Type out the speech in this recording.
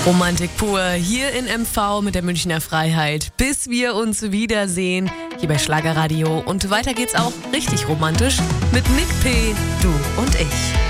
Romantik pur hier in MV mit der Münchner Freiheit. Bis wir uns wiedersehen hier bei Schlagerradio. Und weiter geht's auch richtig romantisch mit Nick P., du und ich.